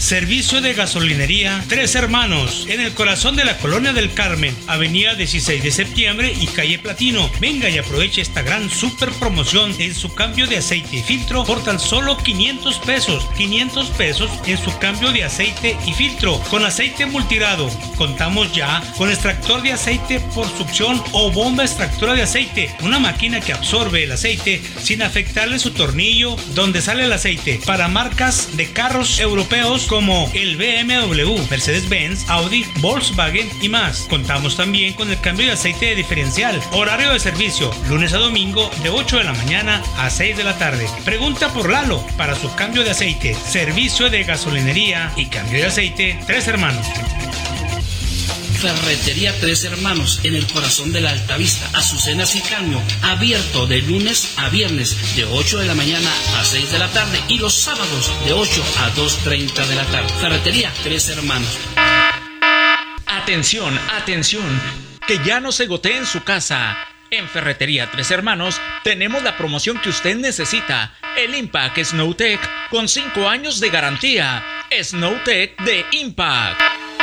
Servicio de gasolinería Tres Hermanos, en el corazón de la Colonia del Carmen, avenida 16 de septiembre y calle Platino. Venga y aproveche esta gran super promoción en su cambio de aceite y filtro por tan solo 500 pesos. 500 pesos en su cambio de aceite y filtro. Con aceite multirado, contamos ya con extractor de aceite por succión o bomba extractora de aceite, una máquina que absorbe el aceite sin afectarle su tornillo donde sale el aceite, para marcas de carros europeos como el BMW, Mercedes-Benz, Audi, Volkswagen y más. Contamos también con el cambio de aceite de diferencial. Horario de servicio, lunes a domingo de 8 de la mañana a 6 de la tarde. Pregunta por Lalo para su cambio de aceite. Servicio de gasolinería y cambio de aceite Tres Hermanos. Ferretería Tres Hermanos, en el corazón de la Altavista, Azucenas y Caño, abierto de lunes a viernes de 8 de la mañana a 6 de la tarde y los sábados de 8 a 2:30 de la tarde. Ferretería Tres Hermanos. Atención, atención, que ya no se gotee en su casa. En Ferretería Tres Hermanos tenemos la promoción que usted necesita, el Impact Snowtech con 5 años de garantía. Snowtech de Impact.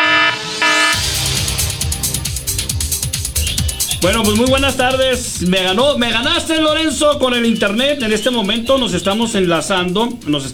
Bueno, pues muy buenas tardes. Me ganaste, Lorenzo, con el internet. En este momento nos estamos enlazando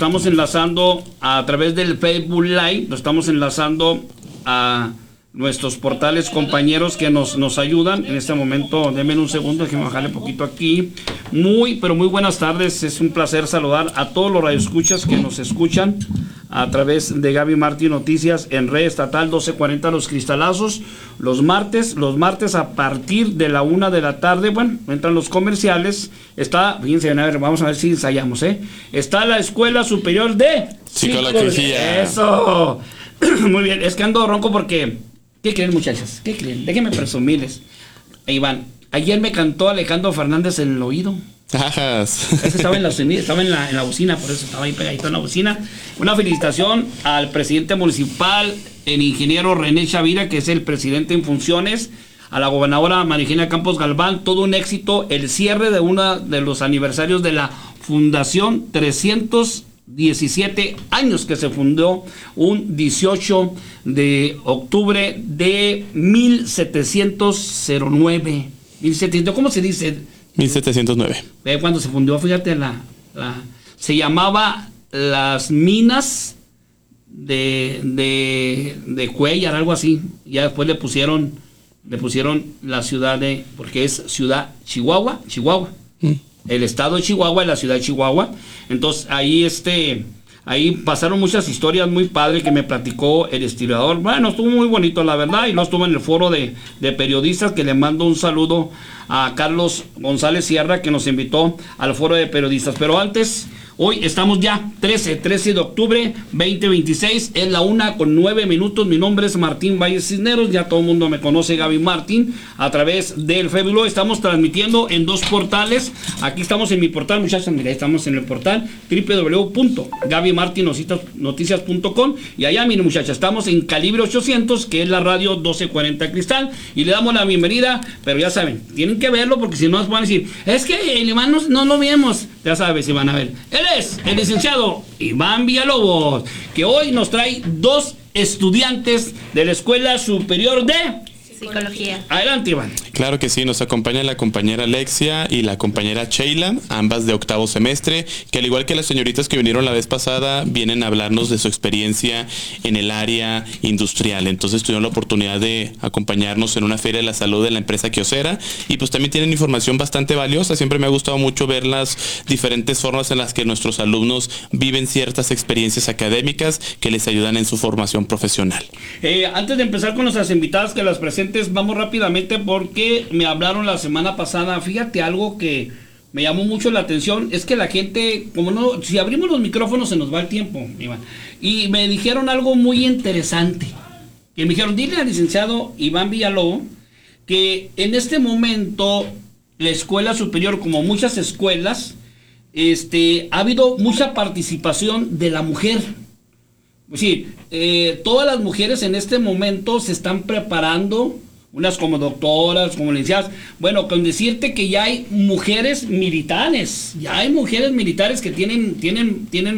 a través del Facebook Live, nos estamos enlazando a nuestros portales compañeros que nos ayudan. En este momento, denme un segundo, déjenme bajarle poquito aquí. Pero muy buenas tardes. Es un placer saludar a todos los radioescuchas que nos escuchan a través de Gaby Martín Noticias en Red Estatal 1240 Los Cristalazos. Los martes a partir de la 1 de la tarde, bueno, entran los comerciales. Fíjense, a ver, vamos a ver si ensayamos, Está la Escuela Superior de Psicología. Eso. Muy bien, es que ando ronco porque... ¿Qué creen, muchachos? ¿Qué creen? Déjenme presumirles. Iván, ayer me cantó Alejandro Fernández en el oído. Ese estaba en la bocina, por eso estaba ahí pegadito en la bocina. Una felicitación al presidente municipal, el ingeniero René Chavira, que es el presidente en funciones, a la gobernadora Marigenia Campos Galván, todo un éxito, el cierre de uno de los aniversarios de la Fundación 317 años que se fundó un 18 de octubre de 1709. ¿Cómo se dice? 1709. Cuando se fundó, fíjate, se llamaba las minas de Cuellar, algo así. Ya después le pusieron la ciudad porque es ciudad Chihuahua. El estado de Chihuahua y la ciudad de Chihuahua. Entonces ahí pasaron muchas historias muy padres que me platicó el historiador. Bueno, estuvo muy bonito, la verdad, y luego estuvo en el foro de periodistas, que le mando un saludo a Carlos González Sierra, que nos invitó al foro de periodistas. Pero antes, hoy estamos ya 13 de octubre 2026, es la 1:09. Mi nombre es Martín Valles Cisneros, ya todo el mundo me conoce, Gaby Martín, a través del Facebook. Estamos transmitiendo en dos portales. Aquí estamos en mi portal, muchachos, mira, estamos en el portal www.gabymartinnoticias.com, y allá, miren, muchachos, estamos en Calibre 800, que es la radio 1240 Cristal, y le damos la bienvenida. Pero ya saben, tienen que verlo, porque si no nos van a decir, es que el Iván no lo vemos. Ya sabes, si van a ver. Él es el licenciado Iván Villalobos, que hoy nos trae dos estudiantes de la Escuela Superior de Psicología. Adelante, Iván. Claro que sí, nos acompaña la compañera Alexia y la compañera Sheila, ambas de octavo semestre, que al igual que las señoritas que vinieron la vez pasada, vienen a hablarnos de su experiencia en el área industrial. Entonces tuvieron la oportunidad de acompañarnos en una feria de la salud de la empresa Kyocera, y pues también tienen información bastante valiosa. Siempre me ha gustado mucho ver las diferentes formas en las que nuestros alumnos viven ciertas experiencias académicas que les ayudan en su formación profesional. Antes de empezar con nuestras invitadas que las presentes, vamos rápidamente porque me hablaron la semana pasada. Fíjate, algo que me llamó mucho la atención es que la gente, si abrimos los micrófonos se nos va el tiempo, Iván. Y me dijeron algo muy interesante. Que me dijeron, dile al licenciado Iván Villalobos que en este momento la escuela superior, como muchas escuelas, ha habido mucha participación de la mujer. Sí, todas las mujeres en este momento se están preparando, unas como doctoras, como licenciadas. Bueno, con decirte que ya hay mujeres militares, que tienen